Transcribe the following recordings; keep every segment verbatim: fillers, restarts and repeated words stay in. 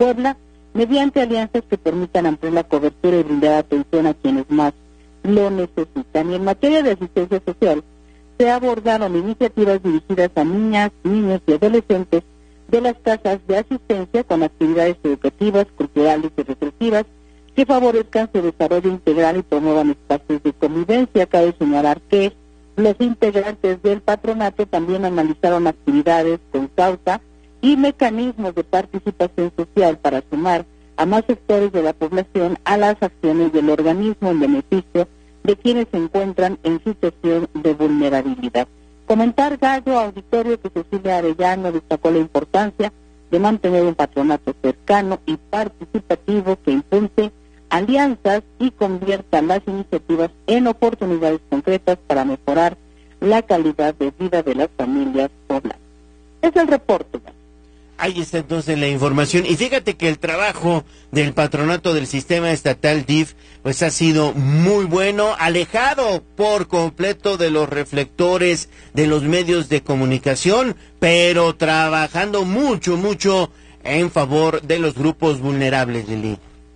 Puebla, mediante alianzas que permitan ampliar la cobertura y brindar atención a quienes más lo necesitan. Y en materia de asistencia social, se abordaron iniciativas dirigidas a niñas, niños y adolescentes de las casas de asistencia con actividades educativas, culturales y recreativas que favorezcan su desarrollo integral y promuevan espacios de convivencia. Cabe señalar que los integrantes del patronato también analizaron actividades con causa y mecanismos de participación social para sumar a más sectores de la población a las acciones del organismo en beneficio de quienes se encuentran en situación de vulnerabilidad. Comentar, Gallo, auditorio, que Cecilia Arellano destacó la importancia de mantener un patronato cercano y participativo que impulse alianzas y convierta las iniciativas en oportunidades concretas para mejorar la calidad de vida de las familias pobladas. Es el reporte, Gallo. Ahí está entonces la información. Y fíjate que el trabajo del patronato del sistema estatal D I F pues ha sido muy bueno, alejado por completo de los reflectores de los medios de comunicación, pero trabajando mucho, mucho en favor de los grupos vulnerables, Lili.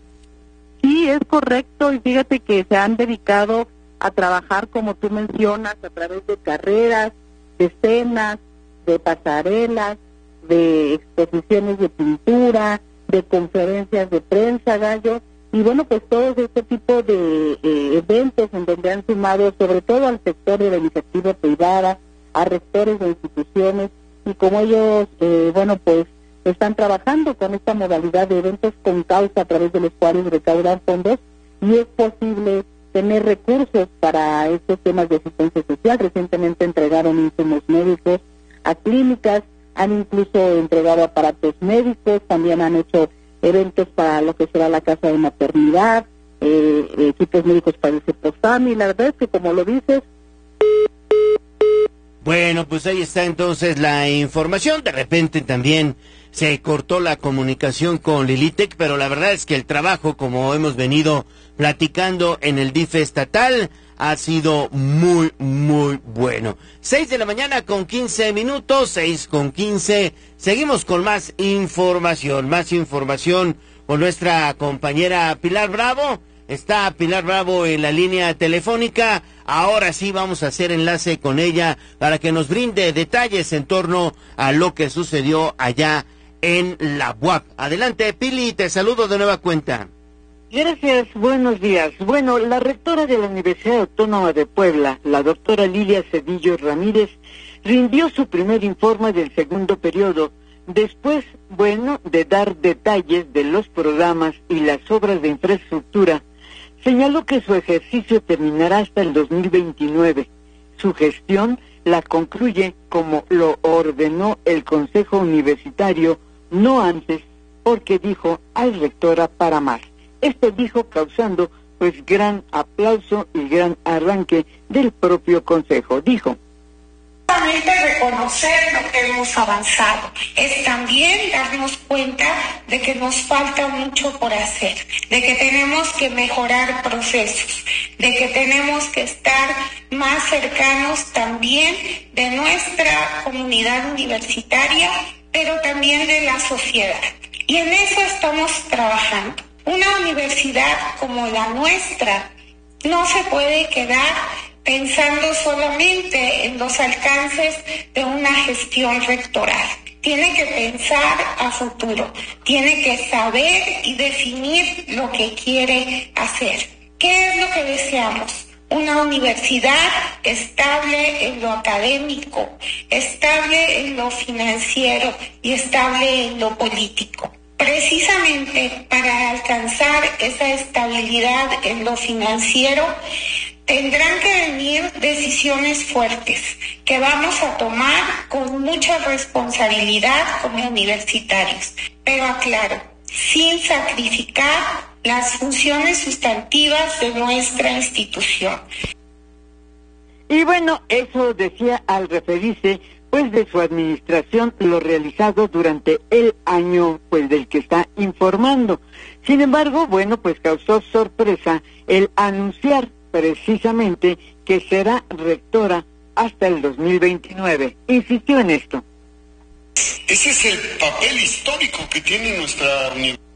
Sí, es correcto, y fíjate que se han dedicado a trabajar, como tú mencionas, a través de carreras, de escenas, de pasarelas, de exposiciones de pintura, de conferencias de prensa, Gallo, y bueno, pues todo este tipo de eh, eventos en donde han sumado sobre todo al sector de la iniciativa privada, a rectores de instituciones, y como ellos, eh, bueno, pues están trabajando con esta modalidad de eventos con causa a través de los cuales recaudan fondos, y es posible tener recursos para estos temas de asistencia social. Recientemente entregaron insumos médicos a clínicas, han incluso entregado aparatos médicos, también han hecho eventos para lo que será la casa de maternidad, eh, equipos médicos para el Cepostami. La verdad es que, como lo dices... Bueno, pues ahí está entonces la información. De repente también se cortó la comunicación con Lilitec, pero la verdad es que el trabajo, como hemos venido platicando en el D I F estatal, ha sido muy, muy bueno. Seis de la mañana con quince minutos, seis con quince. Seguimos con más información, más información con nuestra compañera Pilar Bravo. Está Pilar Bravo en la línea telefónica. Ahora sí vamos a hacer enlace con ella para que nos brinde detalles en torno a lo que sucedió allá en la U A P. Adelante, Pili, te saludo de nueva cuenta. Gracias, buenos días. Bueno, la rectora de la Universidad Autónoma de Puebla, la doctora Lilia Cedillo Ramírez, rindió su primer informe del segundo periodo, después, bueno, de dar detalles de los programas y las obras de infraestructura. Señaló que su ejercicio terminará hasta el dos mil veintinueve. Su gestión la concluye como lo ordenó el Consejo Universitario, no antes, porque dijo, hay rectora para más. Esto dijo causando pues gran aplauso y gran arranque del propio Consejo. Dijo: solamente reconocer lo que hemos avanzado, es también darnos cuenta de que nos falta mucho por hacer, de que tenemos que mejorar procesos, de que tenemos que estar más cercanos también de nuestra comunidad universitaria, pero también de la sociedad. Y en eso estamos trabajando. Una universidad como la nuestra no se puede quedar pensando solamente en los alcances de una gestión rectoral. Tiene que pensar a futuro, tiene que saber y definir lo que quiere hacer. ¿Qué es lo que deseamos? Una universidad estable en lo académico, estable en lo financiero y estable en lo político. Precisamente para alcanzar esa estabilidad en lo financiero, tendrán que venir decisiones fuertes que vamos a tomar con mucha responsabilidad como universitarios, pero aclaro, sin sacrificar las funciones sustantivas de nuestra institución. Y bueno, eso decía al referirse pues de su administración, lo realizado durante el año pues del que está informando. Sin embargo, bueno, pues causó sorpresa el anunciar precisamente que será rectora hasta el dos mil veintinueve. Insistió en esto. Ese es el papel histórico que tiene nuestra universidad.